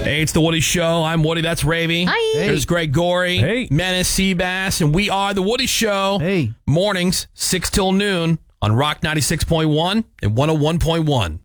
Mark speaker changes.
Speaker 1: Hey, it's the Woody Show. I'm Woody. That's Ravy.
Speaker 2: Hi.
Speaker 3: Hey.
Speaker 1: There's Greg Gorey.
Speaker 3: Hey.
Speaker 1: Menace Seabass. And we are the Woody Show.
Speaker 3: Hey.
Speaker 1: Mornings, 6 till noon on Rock 96.1 and 101.1.